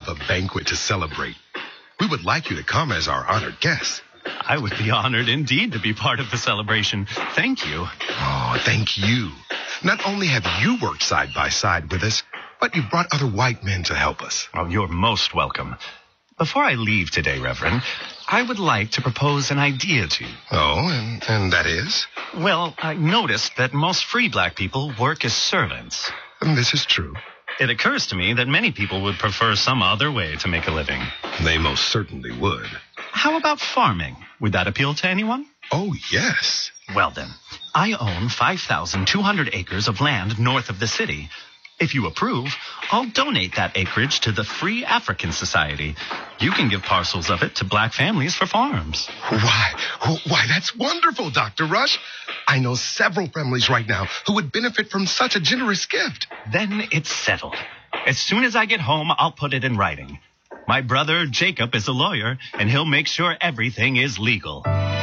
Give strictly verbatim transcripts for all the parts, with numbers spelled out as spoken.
a banquet to celebrate. We would like you to come as our honored guest. I would be honored indeed to be part of the celebration. Thank you. Oh, thank you. Not only have you worked side by side with us, but you brought other white men to help us. Oh, you're most welcome. Before I leave today, Reverend, I would like to propose an idea to you. Oh, and, and that is? Well, I noticed that most free black people work as servants. And this is true. It occurs to me that many people would prefer some other way to make a living. They most certainly would. How about farming? Would that appeal to anyone? Oh, yes. Well, then, I own five thousand two hundred acres of land north of the city. If you approve, I'll donate that acreage to the Free African Society. You can give parcels of it to black families for farms. Why, why, that's wonderful, Doctor Rush. I know several families right now who would benefit from such a generous gift. Then it's settled. As soon as I get home, I'll put it in writing. My brother, Jacob, is a lawyer, and he'll make sure everything is legal.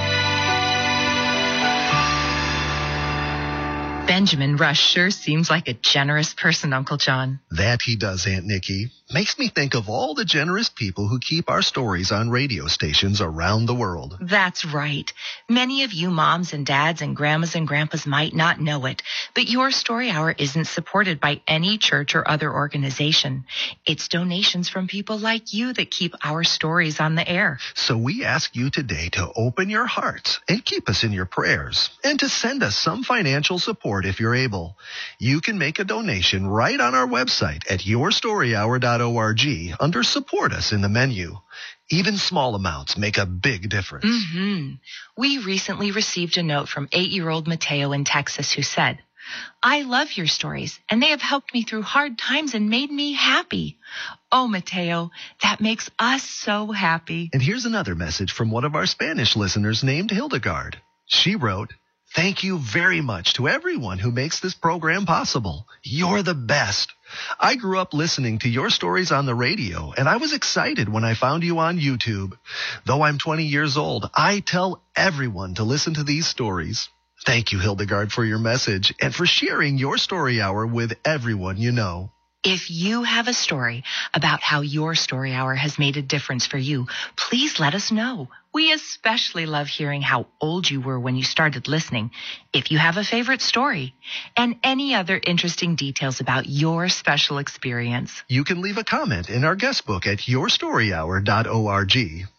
Benjamin Rush sure seems like a generous person, Uncle John. That he does, Aunt Nikki. Makes me think of all the generous people who keep our stories on radio stations around the world. That's right. Many of you moms and dads and grandmas and grandpas might not know it, but Your Story Hour isn't supported by any church or other organization. It's donations from people like you that keep our stories on the air. So we ask you today to open your hearts and keep us in your prayers, and to send us some financial support if you're able. You can make a donation right on our website at your story hour dot org under Support Us in the menu. Even small amounts make a big difference. Mm-hmm. We recently received a note from eight-year-old Mateo in Texas who said, I love your stories, and they have helped me through hard times and made me happy. Oh, Mateo, that makes us so happy. And here's another message from one of our Spanish listeners named Hildegard. She wrote, Thank you very much to everyone who makes this program possible. You're the best. I grew up listening to your stories on the radio, and I was excited when I found you on YouTube. Though I'm twenty years old, I tell everyone to listen to these stories. Thank you, Hildegard, for your message and for sharing Your Story Hour with everyone you know. If you have a story about how Your Story Hour has made a difference for you, please let us know. We especially love hearing how old you were when you started listening, if you have a favorite story, and any other interesting details about your special experience. You can leave a comment in our guest book at your story hour dot org.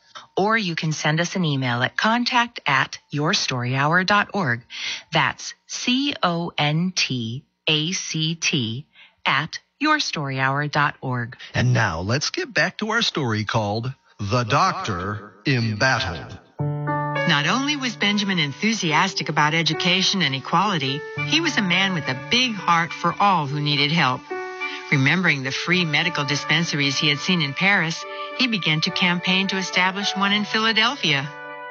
Or you can send us an email at contact at your story hour dot org. That's C O N T A C T at your story hour dot org. And now let's get back to our story called The Doctor Embattled. Not only was Benjamin enthusiastic about education and equality, he was a man with a big heart for all who needed help. Remembering the free medical dispensaries he had seen in Paris, he began to campaign to establish one in Philadelphia.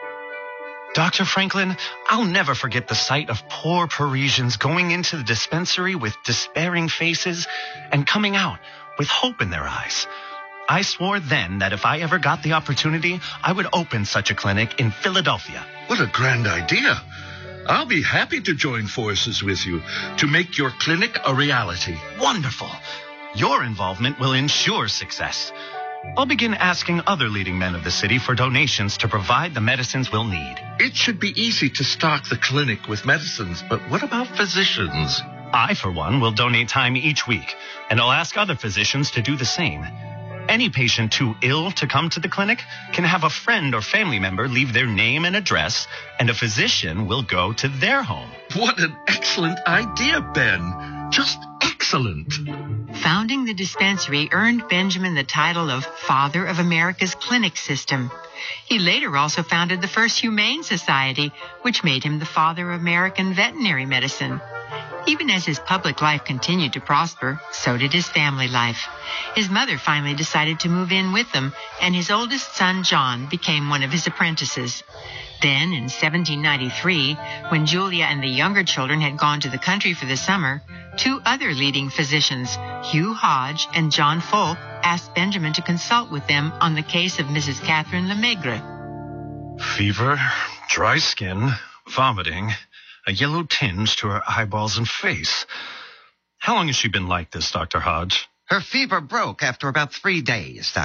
Doctor Franklin, I'll never forget the sight of poor Parisians going into the dispensary with despairing faces and coming out with hope in their eyes. I swore then that if I ever got the opportunity, I would open such a clinic in Philadelphia. What a grand idea. I'll be happy to join forces with you to make your clinic a reality. Wonderful. Your involvement will ensure success. I'll begin asking other leading men of the city for donations to provide the medicines we'll need. It should be easy to stock the clinic with medicines, but what about physicians? I, for one, will donate time each week, and I'll ask other physicians to do the same. Any patient too ill to come to the clinic can have a friend or family member leave their name and address, and a physician will go to their home. What an excellent idea, Ben. Just excellent. Founding the dispensary earned Benjamin the title of Father of America's Clinic System. He later also founded the first Humane Society, which made him the father of American veterinary medicine. Even as his public life continued to prosper, so did his family life. His mother finally decided to move in with them, and his oldest son, John, became one of his apprentices. Then, in seventeen ninety-three, when Julia and the younger children had gone to the country for the summer, two other leading physicians, Hugh Hodge and John Folk, asked Benjamin to consult with them on the case of Missus Catherine Lemaigre. Fever, dry skin, vomiting, a yellow tinge to her eyeballs and face. How long has she been like this, Doctor Hodge? Her fever broke after about three days,